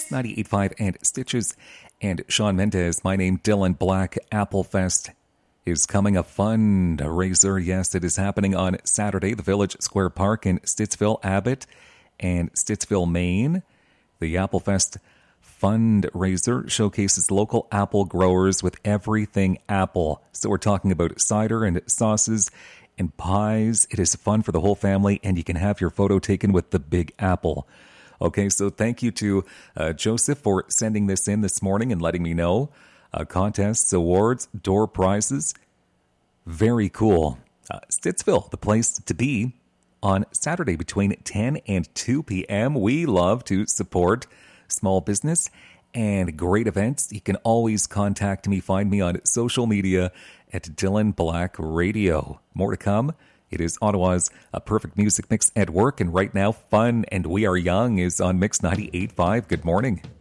Mix 98.5 and Stitches. And Sean Mendez, my name, Dylan Black. Applefest is coming, a fundraiser. Yes, it is happening on Saturday, the Village Square Park in Stittsville, Abbott, and Stittsville, Maine. The Applefest fundraiser showcases local apple growers with everything apple. So we're talking about cider and sauces and pies. It is fun for the whole family, and you can have your photo taken with the big apple. Okay, so thank you to Joseph for sending this in this morning and letting me know. Contests, awards, door prizes. Very cool. Stittsville, the place to be on Saturday between 10 and 2 p.m. We love to support small business and great events. You can always contact me. Find me on social media at Dylan Black Radio. More to come. It is Ottawa's perfect music mix at work, and right now, Fun and We Are Young is on Mix 98.5. Good morning.